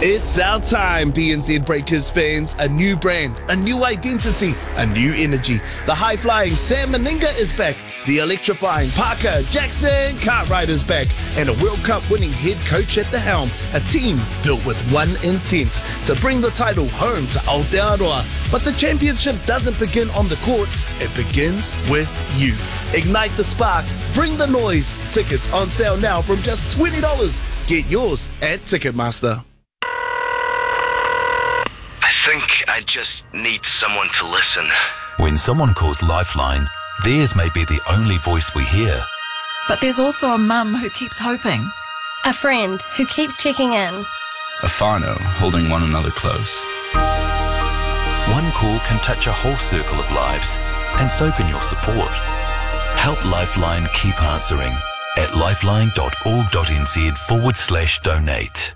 It's our time, BNZ Breakers fans. A new brand, a new identity, a new energy. The high-flying Sam Meninga is back. The electrifying Parker Jackson Cartwright is back. And a World Cup winning head coach at the helm. A team built with one intent, to bring the title home to Aotearoa. But the championship doesn't begin on the court, it begins with you. Ignite the spark, bring the noise. Tickets on sale now from just $20. Get yours at Ticketmaster. I think I just need someone to listen. When someone calls Lifeline, theirs may be the only voice we hear. But there's also a mum who keeps hoping. A friend who keeps checking in. A whānau holding one another close. One call can touch a whole circle of lives, and so can your support. Help Lifeline keep answering at lifeline.org.nz/donate.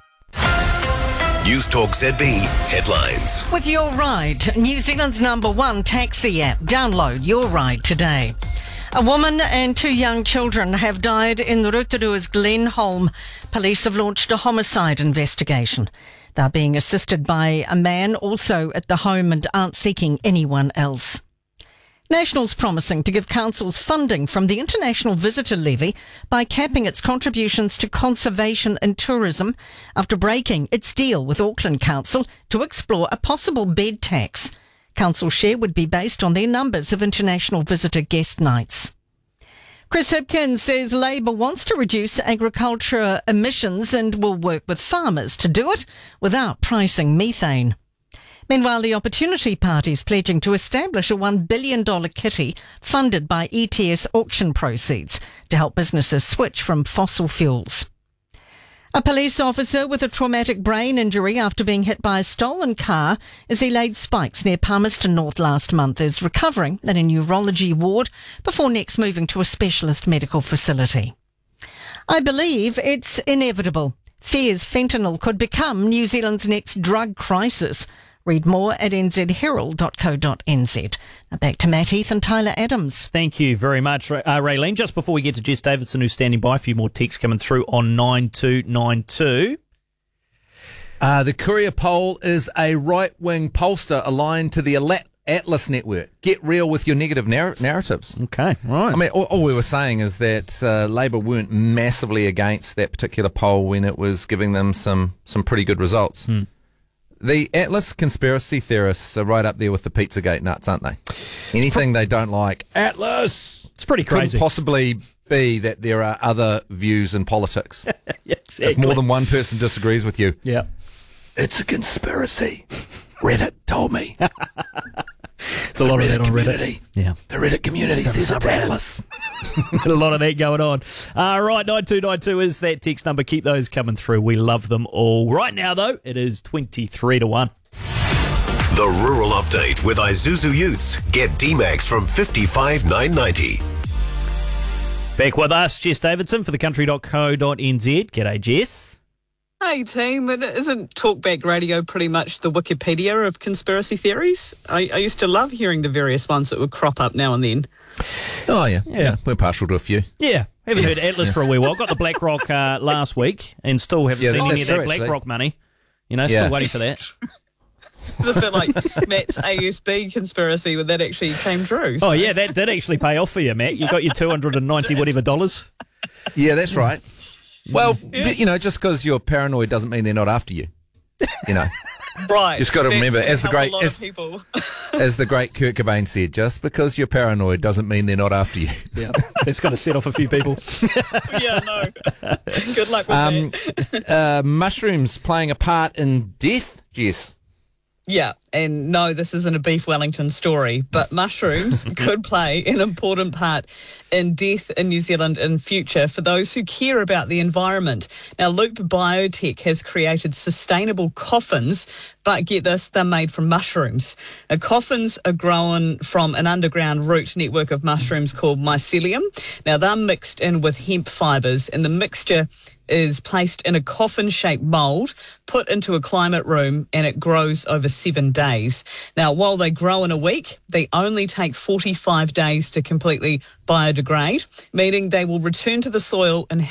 News Talk ZB headlines. With Your Ride, New Zealand's #1 taxi app. Download Your Ride today. A woman and 2 young children have died in Rotorua's Glenholm. Police have launched a homicide investigation. They're being assisted by a man also at the home and aren't seeking anyone else. National's promising to give councils funding from the International Visitor Levy by capping its contributions to conservation and tourism after breaking its deal with Auckland Council to explore a possible bed tax. Council share would be based on their numbers of international visitor guest nights. Chris Hipkins says Labour wants to reduce agriculture emissions and will work with farmers to do it without pricing methane. Meanwhile, the Opportunity Party's pledging to establish a $1 billion kitty funded by ETS auction proceeds to help businesses switch from fossil fuels. A police officer with a traumatic brain injury after being hit by a stolen car as he laid spikes near Palmerston North last month is recovering in a neurology ward before next moving to a specialist medical facility. I believe it's inevitable. Fears fentanyl could become New Zealand's next drug crisis. Read more at nzherald.co.nz. Now back to Matt Heath and Tyler Adams. Thank you very much, Raylene. Just before we get to Jess Davidson, who's standing by, a few more texts coming through on 9292. The Courier poll is a right-wing pollster aligned to the Atlas network. Get real with your negative narratives. Okay, right. I mean, all we were saying is that Labour weren't massively against that particular poll when it was giving them some pretty good results. The Atlas conspiracy theorists are right up there with the Pizzagate nuts, aren't they? Anything they don't like, Atlas! It's pretty crazy. Couldn't possibly be that there are other views in politics. Exactly. If more than one person disagrees with you. Yeah. It's a conspiracy. Reddit told me. It's a lot of that on Reddit. Yeah. The Reddit community says it's Atlas. A lot of that going on. Right, 9292 is that text number. Keep those coming through. We love them all. Right now, though, it is 23-1. The Rural Update with Isuzu Utes. Get D-Max from $55,990. Back with us, Jess Davidson for thecountry.co.nz. G'day, Jess. Hey team, isn't Talkback Radio pretty much the Wikipedia of conspiracy theories? I used to love hearing the various ones that would crop up now and then. Oh, yeah. We're partial to a few. Yeah. Haven't heard Atlas for a wee while. Got the BlackRock last week and still haven't seen any of that BlackRock money. Still waiting for that. It's a bit like Matt's ASB conspiracy when that actually came true. So. Oh, yeah, that did actually pay off for you, Matt. You got your $290 whatever dollars. Yeah, that's right. Well, just because you're paranoid doesn't mean they're not after you. Right. You just got to remember, as the great Kurt Cobain said, just because you're paranoid doesn't mean they're not after you. Yeah, that's got to set off a few people. Yeah, no. Good luck with that. Mushrooms playing a part in death, Jess. Yeah, and no, this isn't a Beef Wellington story, but mushrooms could play an important part in death in New Zealand in future for those who care about the environment. Now, Loop Biotech has created sustainable coffins, but get this, they're made from mushrooms. Coffins are grown from an underground root network of mushrooms called mycelium. Now, they're mixed in with hemp fibres, and the mixture is placed in a coffin-shaped mould, put into a climate room, and it grows over 7 days. Now, while they grow in a week, they only take 45 days to completely biodegrade, meaning they will return to the soil and